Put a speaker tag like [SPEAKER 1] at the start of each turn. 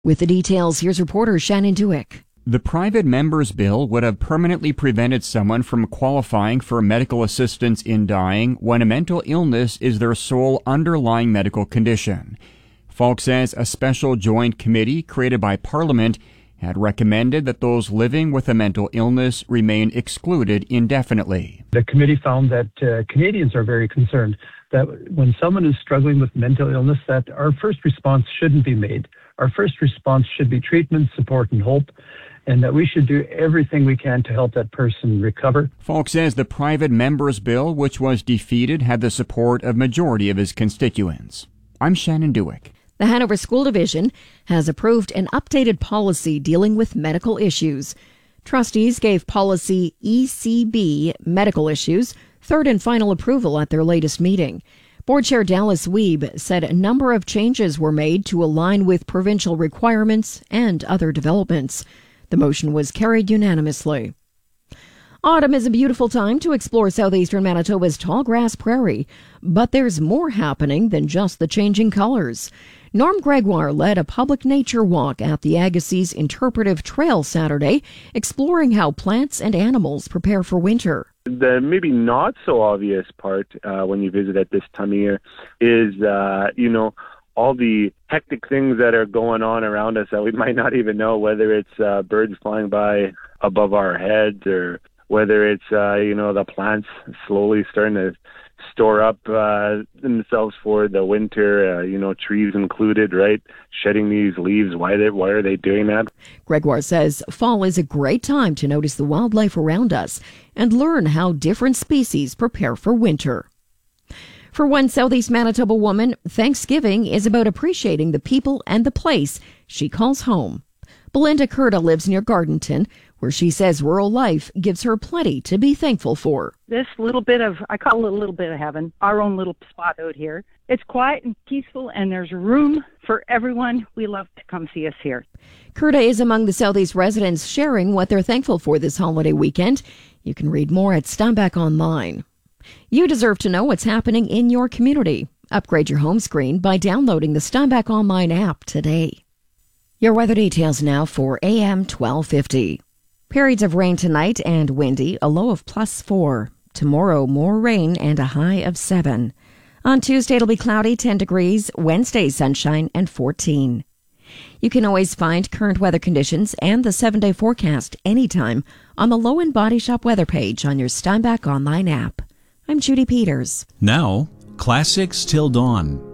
[SPEAKER 1] With the details, here's reporter Shannon Duick.
[SPEAKER 2] The private member's bill would have permanently prevented someone from qualifying for medical assistance in dying when a mental illness is their sole underlying medical condition. Falk says a special joint committee created by Parliament had recommended that those living with a mental illness remain excluded indefinitely.
[SPEAKER 3] The committee found that Canadians are very concerned that when someone is struggling with mental illness, that our first response shouldn't be made. Our first response should be treatment, support, and hope, and that we should do everything we can to help that person recover.
[SPEAKER 2] Falk says the private member's bill, which was defeated, had the support of majority of his constituents. I'm Shannon Duick.
[SPEAKER 1] The Hanover School Division has approved an updated policy dealing with medical issues. Trustees gave policy ECB, medical issues, third and final approval at their latest meeting. Board Chair Dallas Wiebe said a number of changes were made to align with provincial requirements and other developments. The motion was carried unanimously. Autumn is a beautiful time to explore southeastern Manitoba's tallgrass prairie, but there's more happening than just the changing colors. Norm Gregoire led a public nature walk at the Agassiz Interpretive Trail Saturday, exploring how plants and animals prepare for winter.
[SPEAKER 4] The maybe not so obvious part when you visit at this time of year is, all the hectic things that are going on around us that we might not even know, whether it's birds flying by above our heads or whether it's, the plants slowly starting to store up themselves for the winter, trees included, right? Shedding these leaves. Why are they doing that?
[SPEAKER 1] Gregoire says fall is a great time to notice the wildlife around us and learn how different species prepare for winter. For one Southeast Manitoba woman, Thanksgiving is about appreciating the people and the place she calls home. Belinda Curta lives near Gardenton, where she says rural life gives her plenty to be thankful for.
[SPEAKER 5] This little bit of, I call it a little bit of heaven, our own little spot out here. It's quiet and peaceful, and there's room for everyone. We love to come see us here.
[SPEAKER 1] Curta is among the Southeast residents sharing what they're thankful for this holiday weekend. You can read more at Steinbach Online. You deserve to know what's happening in your community. Upgrade your home screen by downloading the Steinbach Online app today. Your weather details now for AM 1250. Periods of rain tonight and windy, a low of +4. Tomorrow, more rain and a high of 7. On Tuesday, it'll be cloudy, 10 degrees. Wednesday, sunshine and 14. You can always find current weather conditions and the 7-day forecast anytime on the Low End Body Shop weather page on your Steinbach Online app. I'm Judy Peters.
[SPEAKER 6] Now, Classics Till Dawn.